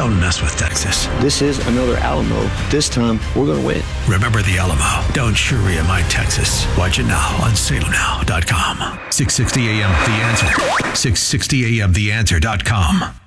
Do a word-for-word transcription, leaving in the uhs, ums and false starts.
Don't mess with Texas. This is another Alamo. This time, we're going to win. Remember the Alamo. Don't Sharia my Texas. Watch it now on salem now dot com. six sixty A M The Answer. six sixty A M the answer dot com.